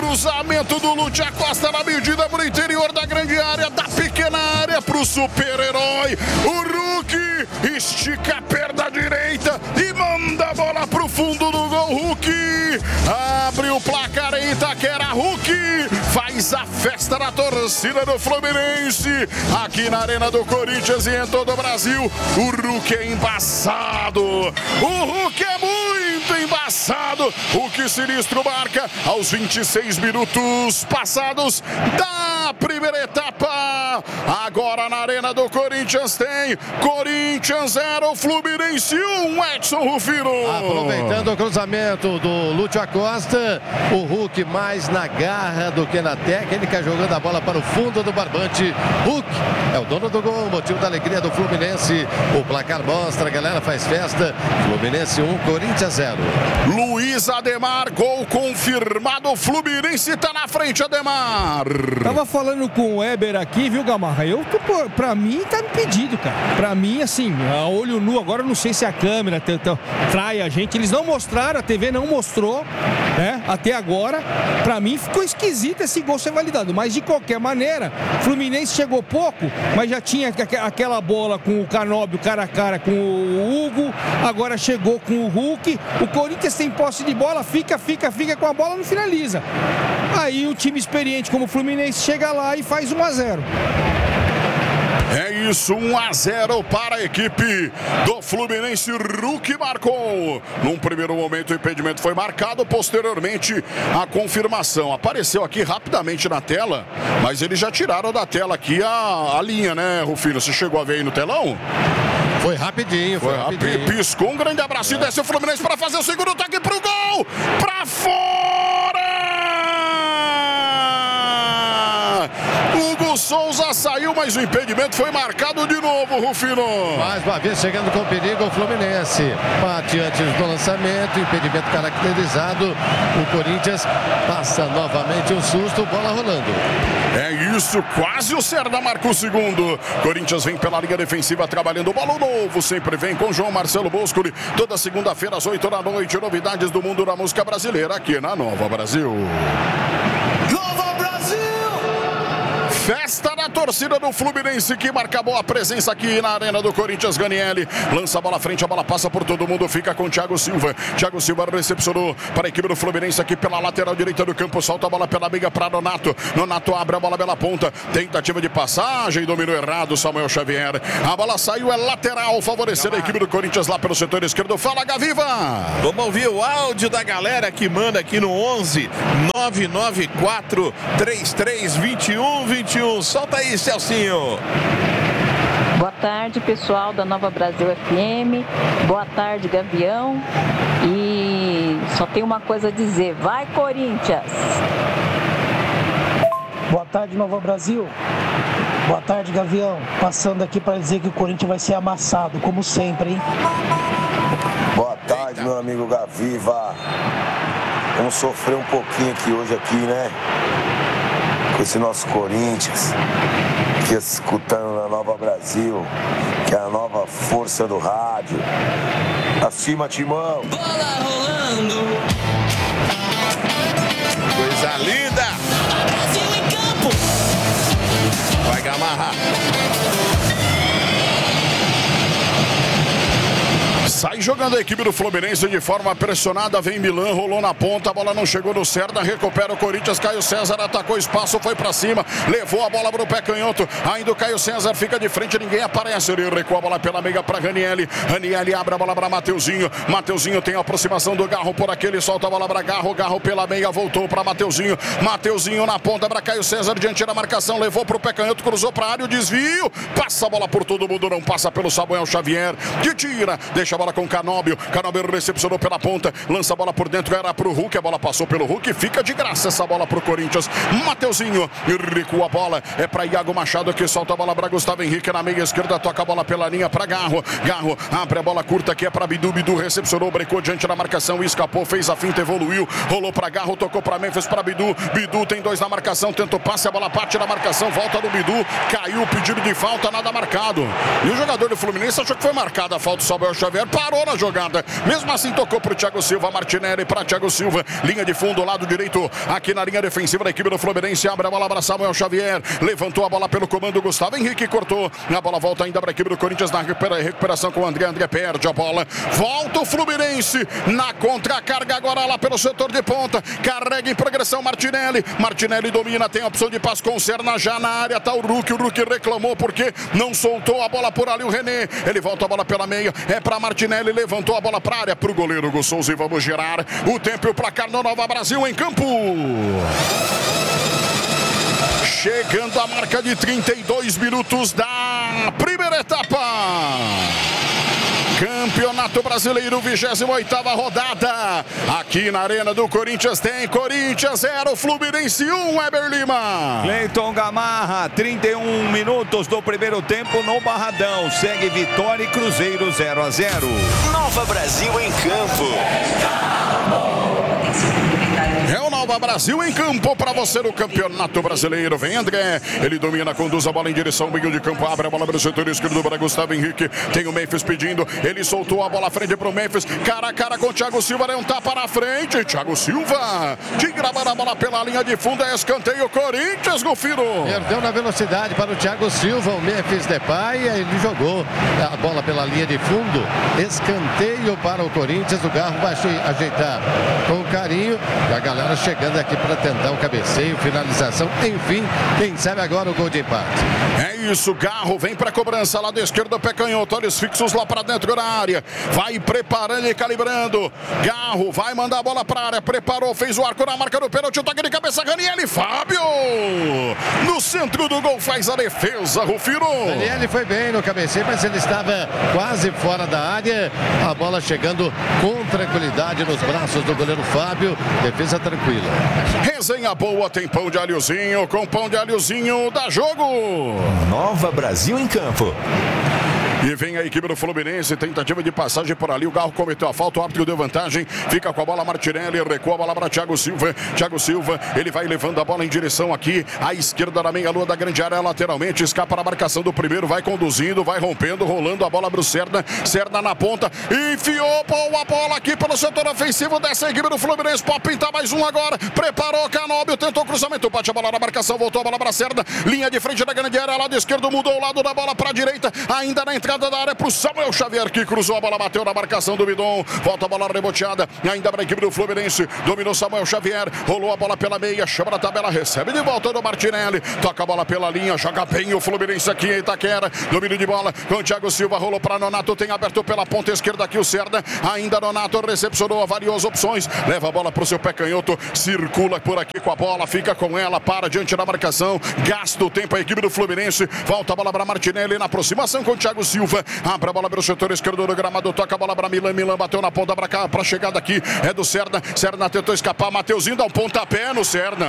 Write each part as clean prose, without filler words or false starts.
cruzamento do Lúcio Acosta na medida pro interior da grande área, da pequena área pro super-herói. O Hulk estica a perna direita e manda a bola pro fundo do gol. Hulk abre o placar em Itaquera. Hulk faz a festa da torcida do Fluminense aqui na Arena do Corinthians e em todo o Brasil. O Hulk é embaçado. O Hulk é muito embaçado. Hulk sinistro marca aos 26 minutos passados da primeira etapa. Agora na Arena do Corinthians tem Corinthians 0, Fluminense 1, Edson Rufino. Aproveitando o cruzamento do Lúcio Acosta, o Hulk mais na garra do que na técnica, jogando a bola para o fundo do barbante. Hulk é o dono do gol, motivo da alegria do Fluminense. O placar mostra, a galera faz festa. Fluminense 1, Corinthians 0. Luiz Ademar, gol confirmado. O Fluminense está na frente, Ademar. Tava falando com o Weber aqui, viu, Gamarra? Pra mim tá impedido, cara. Pra mim, assim, a olho nu, agora eu não sei se a câmera trai a gente. Eles não mostraram, a TV não mostrou, né? Até agora. Pra mim ficou esquisito esse gol ser validado. Mas de qualquer maneira, Fluminense chegou pouco, mas já tinha aquela bola com o Canóbio cara a cara com o Hugo. Agora chegou com o Hulk. O Corinthians tem posse de bola, fica com a bola, não finaliza. Aí o time experiente como o Fluminense chega lá e faz 1-0. É isso, 1-0 para a equipe do Fluminense. Hulk marcou. Num primeiro momento o impedimento foi marcado, posteriormente a confirmação. Apareceu aqui rapidamente na tela, mas eles já tiraram da tela aqui a linha, né, Rufino? Você chegou a ver aí no telão? Foi rapidinho, foi rapidinho. Piscou, um grande abraço e desce o Fluminense para fazer o segundo toque pro gol. Pra fora! Hugo Souza saiu, mas o impedimento foi marcado de novo, Rufino. Mais uma vez chegando com perigo o Fluminense. Bate antes do lançamento, impedimento caracterizado. O Corinthians passa novamente um susto, bola rolando. É isso, quase o Serda marca o segundo. Corinthians vem pela linha defensiva trabalhando o balão novo. Sempre vem com João Marcelo Boscoli. Toda segunda-feira às 8 da noite. Novidades do mundo da música brasileira aqui na Nova Brasil. Festa da torcida do Fluminense que marca boa presença aqui na Arena do Corinthians. Ganiele lança a bola à frente, a bola passa por todo mundo, fica com Thiago Silva. Thiago Silva recepcionou para a equipe do Fluminense aqui pela lateral direita do campo, solta a bola pela meia para Nonato. Nonato abre a bola pela ponta, tentativa de passagem, dominou errado Samuel Xavier. A bola saiu, é lateral, favorecendo a equipe do Corinthians lá pelo setor esquerdo. Fala, Gaviva! Vamos ouvir o áudio da galera que manda aqui no 11 994 33 21 21. Solta aí, Celcinho. Boa tarde, pessoal da Nova Brasil FM. Boa tarde, Gavião. E só tem uma coisa a dizer. Vai, Corinthians! Boa tarde, Nova Brasil. Boa tarde, Gavião. Passando aqui para dizer que o Corinthians vai ser amassado, como sempre, hein? Boa tarde, meu amigo Gaviva. Vamos sofrer um pouquinho aqui, né? Com esse nosso Corinthians, que escutando na Nova Brasil, que é a nova força do rádio. Acima, Timão! Bola rolando! Coisa linda! Brasil em campo! Vai, Gamarra! Sai jogando a equipe do Fluminense de forma pressionada, vem Milan, rolou na ponta, a bola não chegou no Serda, recupera o Corinthians, Caio César atacou espaço, foi pra cima, levou a bola pro pé canhoto, ainda o Caio César fica de frente, ninguém aparece, ele recua a bola pela meia pra Ranieri, Ranieri abre a bola pra Mateuzinho, Mateuzinho tem a aproximação do Garro por aqui, ele solta a bola pra Garro, Garro pela meia, voltou pra Mateuzinho, Mateuzinho na ponta pra Caio César, diante da marcação, levou pro pé canhoto, cruzou pra área, o desvio, passa a bola por todo mundo, não passa pelo Samuel Xavier, que tira, deixa a bola com Canóbio, Canóbio recepcionou pela ponta, lança a bola por dentro, era pro Hulk, a bola passou pelo Hulk, fica de graça essa bola pro Corinthians, Mateuzinho, recua a bola, é pra Iago Machado que solta a bola pra Gustavo Henrique na meia esquerda, toca a bola pela linha pra Garro, Garro abre a bola curta que é pra Bidu, Bidu recepcionou, brecou diante da marcação, escapou, fez a finta, evoluiu, rolou pra Garro, tocou pra Memphis, pra Bidu, Bidu tem dois na marcação, tenta o passe, a bola parte na marcação, volta do Bidu, caiu o pedido de falta, nada marcado, e o jogador do Fluminense achou que foi marcada a falta do Samuel Xavier, parou na jogada. Mesmo assim, tocou pro Thiago Silva. Martinelli para Thiago Silva. Linha de fundo, lado direito. Aqui na linha defensiva da equipe do Fluminense. Abre a bola para Samuel Xavier. Levantou a bola pelo comando. Gustavo Henrique cortou. A bola volta ainda para a equipe do Corinthians na recuperação com o André. André perde a bola. Volta o Fluminense na contra-carga agora lá pelo setor de ponta. Carrega em progressão Martinelli. Martinelli domina. Tem a opção de passe com o Serna já na área. Tá o Hulk. O Hulk reclamou porque não soltou a bola por ali o René. Ele volta a bola pela meia. É para Martinelli. Levantou a bola para a área para o goleiro Hugo Souza. E vamos girar o tempo e o placar no Nova Brasil em campo. Chegando a marca de 32 minutos da primeira etapa. Campeonato Brasileiro, 28ª rodada. Aqui na Arena do Corinthians tem Corinthians 0, Fluminense 1, Weber Lima. Cleiton Gamarra, 31 minutos do primeiro tempo no Barradão. Segue Vitória e Cruzeiro 0-0. Nova Brasil em campo. É o Nova Brasil em campo para você no Campeonato Brasileiro. Vem André, ele domina, conduz a bola em direção ao meio de campo, abre a bola para o setor esquerdo para Gustavo Henrique. Tem o Memphis pedindo, ele soltou a bola à frente para o Memphis, cara a cara com o Thiago Silva, deu um tapa na frente. Thiago Silva, de gravar a bola pela linha de fundo, é escanteio Corinthians, Golfiro. Perdeu na velocidade para o Thiago Silva, o Memphis Depay, ele jogou a bola pela linha de fundo, escanteio para o Corinthians. O Garro vai ajeitar com carinho, a galera chegando aqui para tentar o cabeceio, finalização, enfim, quem sabe agora o gol de empate. É isso, Garro vem para a cobrança, lado esquerdo, pé canhoto, olhos fixos lá para dentro da área, vai preparando e calibrando. Garro vai mandar a bola para a área, preparou, fez o arco na marca do pênalti, o toque de cabeça, Ranieri, Fábio no centro do gol, faz a defesa, Rufino. Ranieri foi bem no cabeceio, mas ele estava quase fora da área, a bola chegando com tranquilidade nos braços do goleiro Fábio, defesa tranquila. Resenha boa, tem pão de alhozinho, com pão de alhozinho dá jogo. Nova Brasil em campo. E vem a equipe do Fluminense, tentativa de passagem por ali, o Garro cometeu a falta, o árbitro deu vantagem, fica com a bola Martinelli, recua a bola para Thiago Silva. Thiago Silva, ele vai levando a bola em direção aqui à esquerda da meia-lua da grande área, lateralmente, escapa na marcação do primeiro, vai conduzindo, vai rompendo, rolando a bola para o Serna, Serna na ponta, enfiou a bola aqui pelo setor ofensivo dessa equipe do Fluminense, pode pintar mais um agora, preparou Canóbio, tentou o cruzamento, bate a bola na marcação, voltou a bola para Serna, linha de frente da grande área, lado esquerdo, mudou o lado da bola para a direita, ainda na entrada da área para o Samuel Xavier, que cruzou a bola, bateu na marcação do Bidon, volta a bola reboteada, ainda para a equipe do Fluminense, dominou Samuel Xavier, rolou a bola pela meia, chama na tabela, recebe de volta do Martinelli, toca a bola pela linha, joga bem o Fluminense aqui em Itaquera, domínio de bola com o Thiago Silva, rolou para Nonato, tem aberto pela ponta esquerda aqui o Serna, ainda Nonato recepcionou várias opções, leva a bola para o seu pé canhoto, circula por aqui com a bola, fica com ela, para diante da marcação, gasta o tempo a equipe do Fluminense, volta a bola para Martinelli na aproximação com o Thiago Silva, abre a bola pelo setor esquerdo do gramado, toca a bola para Milan, Milan bateu na ponta para cá, para a chegada aqui, é do Serna, Serna tentou escapar, Mateuzinho dá um pontapé no Serna,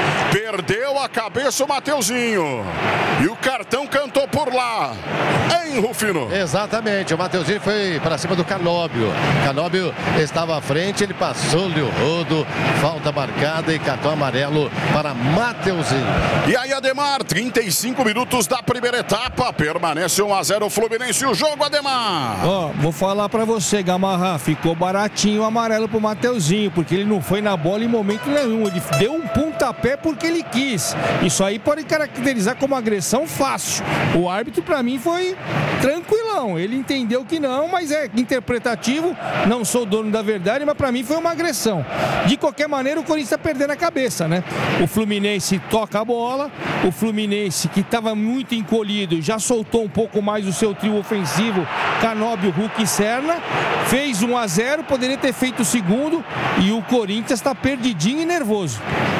perdeu a cabeça o Mateuzinho, e o cartão cantou por lá, hein, Rufino? Exatamente, o Mateuzinho foi para cima do Canóbio, Canóbio estava à frente, ele passou-lhe o rodo, falta marcada e cartão amarelo para Mateuzinho. E aí, Ademar, 35 minutos da primeira etapa, permanece 1-0 o Fluminense, o jogo, Ademar. Ó, vou falar pra você, Gamarra, ficou baratinho o amarelo pro Mateuzinho, porque ele não foi na bola em momento nenhum, ele deu um pontapé porque ele quis. Isso aí pode caracterizar como agressão fácil. O árbitro pra mim foi tranquilão, ele entendeu que não, mas é interpretativo, não sou dono da verdade, mas pra mim foi uma agressão. De qualquer maneira, o Corinthians tá perdendo a cabeça, né? O Fluminense toca a bola, o Fluminense, que estava muito encolhido, já soltou um pouco mais o seu trio ofensivo, Canóbio, Hulk e Serna, fez 1-0, poderia ter feito o segundo, e o Corinthians está perdidinho e nervoso.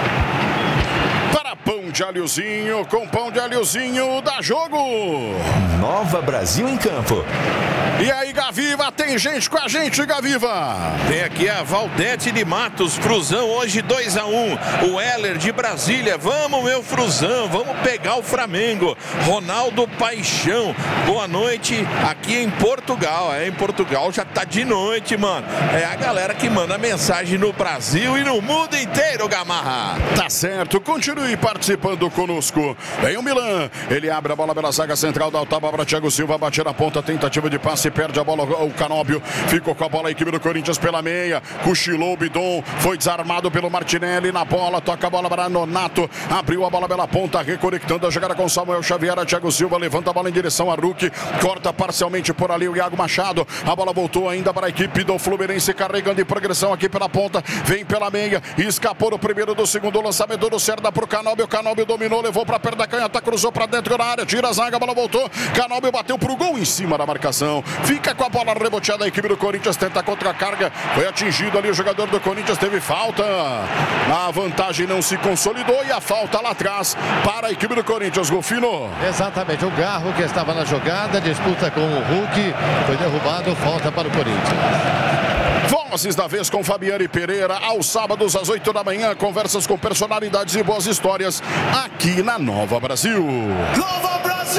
Para pão de alhozinho, com pão de alhozinho, dá jogo. Nova Brasil em campo. E aí, Gaviva, tem gente com a gente, Gaviva. Tem aqui a Valdete de Matos, Fruzão, hoje 2-1. O Heller de Brasília, vamos meu Fruzão, vamos pegar o Flamengo. Ronaldo Paixão, boa noite aqui em Portugal. Em Portugal já tá de noite, mano. É a galera que manda mensagem no Brasil e no mundo inteiro, Gamarra. Tá certo, continue participando. participando conosco. Vem o Milan, ele abre a bola pela zaga central da Otávio para Thiago Silva, bate na ponta, tentativa de passe, perde a bola o Canóbio, ficou com a bola a equipe do Corinthians pela meia, cochilou o Bidon, foi desarmado pelo Martinelli na bola, toca a bola para Nonato, abriu a bola pela ponta, reconectando a jogada com Samuel Xavier, Thiago Silva levanta a bola em direção a Hulk, corta parcialmente por ali o Iago Machado, a bola voltou ainda para a equipe do Fluminense, carregando em progressão aqui pela ponta, vem pela meia, escapou no primeiro do segundo lançamento do Cerda pro Canóbio, o Canóbio dominou, levou para perto da canhota, cruzou para dentro da área, tira a zaga, a bola voltou, Canóbio bateu pro gol em cima da marcação, fica com a bola reboteada, a equipe do Corinthians tenta contra a carga, foi atingido ali o jogador do Corinthians, teve falta, a vantagem não se consolidou e a falta lá atrás para a equipe do Corinthians. Golfino. Exatamente, o Garro que estava na jogada, disputa com o Hulk, foi derrubado, falta para o Corinthians. Vozes da vez com Fabiane Pereira, aos sábados às 8 da manhã, conversas com personalidades e boas histórias aqui na Nova Brasil. Nova Brasil!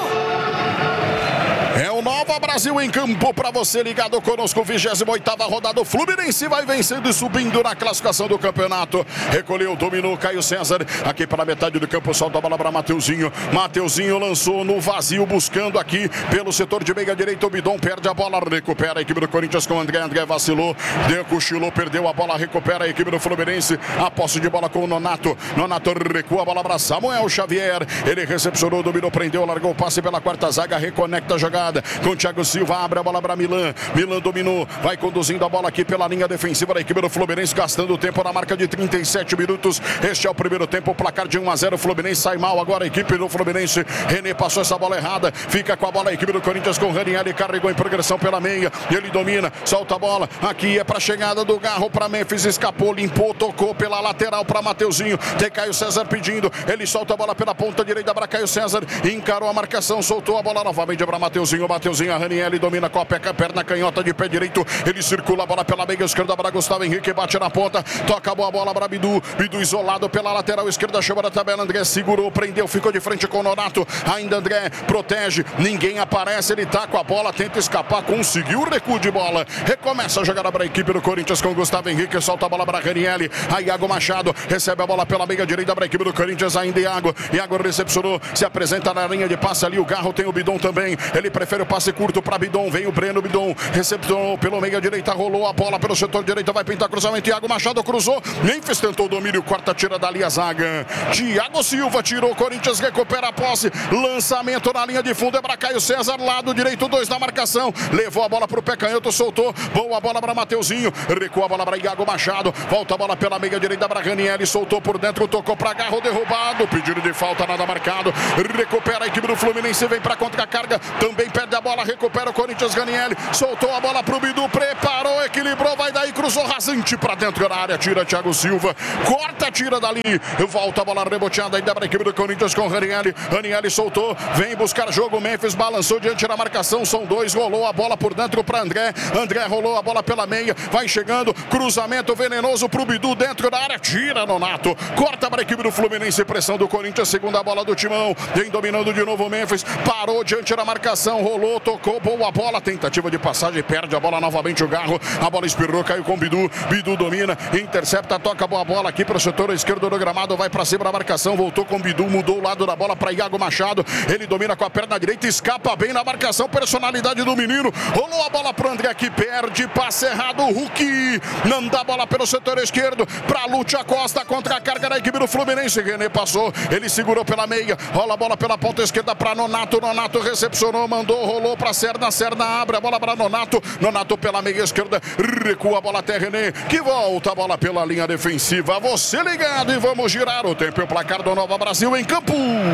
É o Nova Brasil em campo para você ligado conosco, 28ª rodada, o Fluminense vai vencendo e subindo na classificação do campeonato, recolheu, dominou, Caio César, aqui para a metade do campo, solta a bola para Mateuzinho, Mateuzinho lançou no vazio, buscando aqui pelo setor de meia direita, o Bidon perde a bola, recupera a equipe do Corinthians com o André vacilou, cochilou, perdeu a bola, recupera a equipe do Fluminense, a posse de bola com o Nonato recua a bola para Samuel Xavier, ele recepcionou, dominou, prendeu, largou o passe pela quarta zaga, reconecta a jogada com o Thiago Silva, abre a bola para Milan dominou, vai conduzindo a bola aqui pela linha defensiva da equipe do Fluminense, gastando tempo na marca de 37 minutos, este é o primeiro tempo, o placar de 1-0, o Fluminense sai mal agora, a equipe do Fluminense, René passou essa bola errada, fica com a bola a equipe do Corinthians com o Ranieri, carregou em progressão pela meia, ele domina, solta a bola, aqui é para a chegada do Garro para Memphis, escapou, limpou, tocou pela lateral para Mateuzinho, tem Caio César pedindo, ele solta a bola pela ponta direita para Caio César, encarou a marcação, soltou a bola novamente para Mateuzinho, a Ranieri domina com a perna canhota de pé direito, ele circula a bola pela meia esquerda para Gustavo Henrique, bate na ponta, toca a boa bola para Bidu isolado pela lateral esquerda, chama da tabela, André segurou, prendeu, ficou de frente com o Nonato, ainda André protege, ninguém aparece, ele tá com a bola, tenta escapar, conseguiu o recuo de bola, recomeça a jogada para a equipe do Corinthians com o Gustavo Henrique, solta a bola para Ranieri, a Iago Machado recebe a bola pela meia direita para a equipe do Corinthians, ainda Iago recepcionou, se apresenta na linha de passe ali, o Garro tem o Bidon também, ele prefere o passe curto para Bidon, vem o Breno, Bidon recepcionou pelo meio direita, rolou a bola pelo setor direito, vai pintar cruzamento, Iago Machado cruzou, Memphis tentou o domínio, quarta tira dali a zaga, Thiago Silva tirou, Corinthians recupera a posse, lançamento na linha de fundo, é para Caio César, lado direito, 2 na marcação, levou a bola para o pé canhoto, soltou, boa bola para Mateuzinho, recua a bola para Iago Machado, volta a bola pela meia direita para Ranieri, soltou por dentro, tocou para Garro, derrubado, pedido de falta, nada marcado, recupera a equipe do Fluminense, vem para contra-carga, também perde a bola, recupera o Corinthians, Ranieri, soltou a bola pro Bidu, preparou, equilibrou, vai daí, cruzou rasante para dentro da área, tira Thiago Silva, corta, tira dali, volta a bola reboteada ainda para a equipe do Corinthians com Ranieri, soltou, vem buscar jogo, Memphis balançou diante da marcação, são 2, rolou a bola por dentro para André rolou a bola pela meia, vai chegando, cruzamento venenoso pro Bidu dentro da área, tira Nonato, corta para a equipe do Fluminense, pressão do Corinthians, segunda bola do Timão, vem dominando de novo o Memphis, parou diante da marcação, rolou, tocou, boa bola, tentativa de passagem, perde a bola novamente o Garro, a bola espirrou, caiu com o Bidu domina, intercepta, toca boa bola aqui para o setor esquerdo do gramado, vai para cima da marcação, voltou com o Bidu, mudou o lado da bola para Iago Machado, ele domina com a perna direita, escapa bem na marcação, personalidade do menino, rolou a bola para André que perde, passe errado, o Hulk, não dá bola pelo setor esquerdo, para Lúcio Acosta, contra a carga da equipe do Fluminense, René passou, ele segurou pela meia, rola a bola pela ponta esquerda para Nonato recepcionou, mandou, rolou para Serna abre a bola para Nonato pela meia esquerda, recua a bola até René, que volta a bola pela linha defensiva, você ligado e vamos girar o tempo e o placar do Nova Brasil em campo.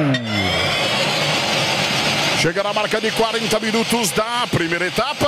Chega na marca de 40 minutos da primeira etapa.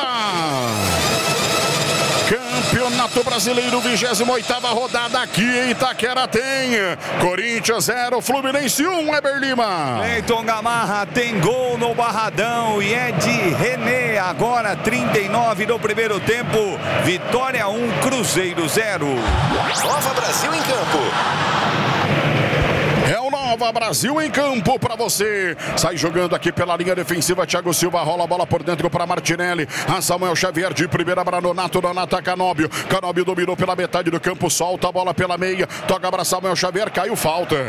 Campeonato Brasileiro, 28ª rodada aqui em Itaquera tem Corinthians 0, Fluminense 1, Eber Lima. Cleiton Gamarra tem gol no Barradão e é de René, agora 39 do primeiro tempo, Vitória 1, Cruzeiro 0. Nova Brasil em campo. É o Nova Nova Brasil em campo para você. Sai jogando aqui pela linha defensiva. Thiago Silva rola a bola por dentro para Martinelli. A Samuel Xavier de primeira para Nonato. Nonato a Canóbio. Canóbio dominou pela metade do campo. Solta a bola pela meia. Toca para Samuel Xavier. Caiu falta.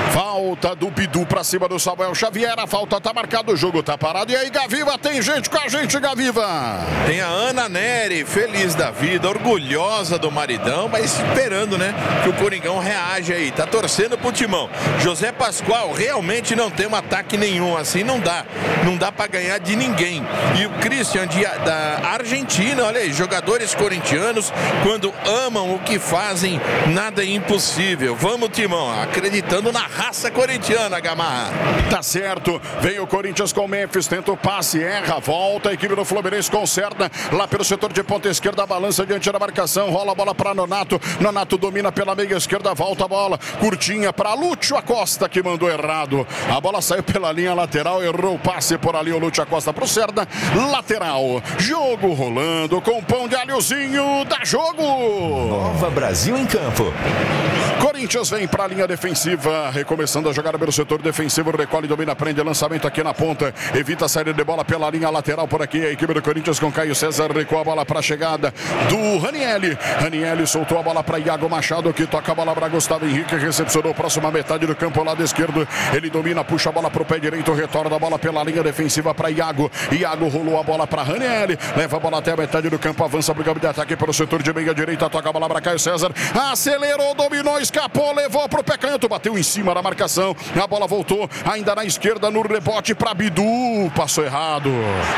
Falta do Bidu para cima do Samuel Xavier. A falta tá marcada. O jogo tá parado. E aí, Gaviva, tem gente com a gente, Gaviva. Tem a Ana Neri, feliz da vida, orgulhosa do maridão, mas esperando, né, que o Coringão reage aí. Tá torcendo pro Timão. José Pascoal realmente não tem um ataque nenhum, assim não dá. Não dá pra ganhar de ninguém. E o Christian da Argentina, olha aí, jogadores corintianos, quando amam o que fazem, nada é impossível. Vamos, Timão, acreditando na raça corintiana, Gamarra. Tá certo, vem o Corinthians com o Memphis, tenta o passe, erra, volta, a equipe do Fluminense conserta, lá pelo setor de ponta esquerda, balança diante da marcação, rola a bola para Nonato, Nonato domina pela meia esquerda, volta a bola, curtinha para Lúcio Acosta, que mandou errado, a bola saiu pela linha lateral, errou o passe por ali, o Lúcio Acosta pro Cerda, lateral, jogo rolando com pão de alhozinho, dá jogo! Nova Brasil em campo. Corinthians vem para a linha defensiva, recomeçando a jogar pelo setor defensivo, recolhe, domina, prende, lançamento aqui na ponta, evita a saída de bola pela linha lateral por aqui, a equipe do Corinthians com Caio César, recua a bola para a chegada do Ranielli, Ranielli soltou a bola para Iago Machado, que toca a bola para Gustavo Henrique, recepcionou próxima metade do campo, lado esquerdo, ele domina, puxa a bola para o pé direito, retorna a bola pela linha defensiva para Iago, Iago rolou a bola para Ranielli, leva a bola até a metade do campo, avança para o campo de ataque pelo setor de meia direita, toca a bola para Caio César, acelerou, dominou, escapou, levou para o pé canhoto, bateu em cima da marcação, a bola voltou, ainda na esquerda no rebote para Bidu, passou errado,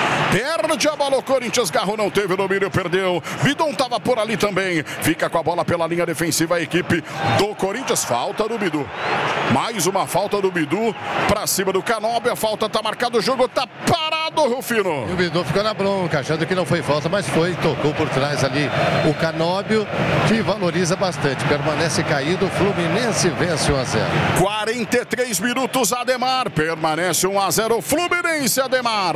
perde a bola o Corinthians, Garro não teve domínio, perdeu, Bidon estava por ali também, fica com a bola pela linha defensiva a equipe do Corinthians, falta do Bidu, mais uma falta do Bidu para cima do Canóbio, a falta está marcada, o jogo está parado, Rufino. E o Bidu ficou na bronca, achando que não foi falta, mas foi, tocou por trás ali o Canóbio, que valoriza bastante, permanece caído, Fluminense vence 1-0. 43 minutos, Ademar, permanece 1-0, Fluminense, Ademar.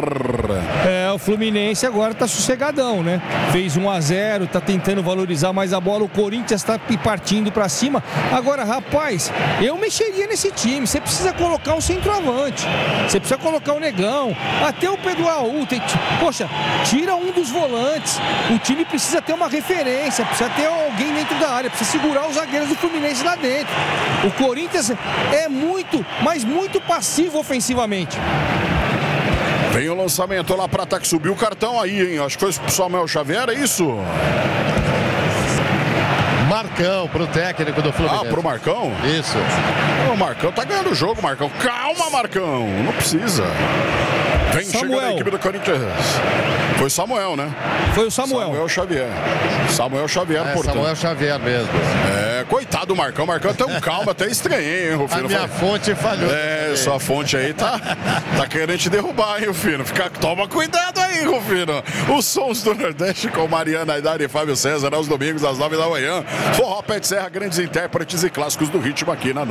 O Fluminense agora tá sossegadão, né? Fez 1-0, tá tentando valorizar mais a bola, o Corinthians tá partindo pra cima. Agora, rapaz, eu mexeria nesse time, você precisa colocar um centroavante, você precisa colocar o Negão, até o Pedro Raul, poxa, tira um dos volantes, o time precisa ter uma referência, precisa ter alguém dentro da área, precisa segurar os zagueiros do Fluminense lá dentro. O Corinthians é muito, mas muito passivo ofensivamente. Vem o lançamento lá para ataque, subiu o cartão aí, hein? Acho que foi o Samuel Xavier, é isso? Marcão pro técnico do Fluminense. Pro Marcão? Isso. O Marcão tá ganhando o jogo, Marcão. Calma, Marcão. Não precisa. Vem chegando a equipe do Corinthians. Foi Samuel, né? Foi o Samuel. Samuel Xavier. Samuel Xavier, portanto. Samuel Xavier mesmo. Coitado do Marcão. Marcão tá um calma, até estranhei, hein, Rufino? A minha fonte falhou. Sua fonte aí tá querendo te derrubar, hein, Rufino? Toma cuidado aí, Rufino. Os sons do Nordeste com Mariana Aidar e Fábio César aos domingos às 9 da manhã. Forró Pé de Serra, grandes intérpretes e clássicos do ritmo aqui na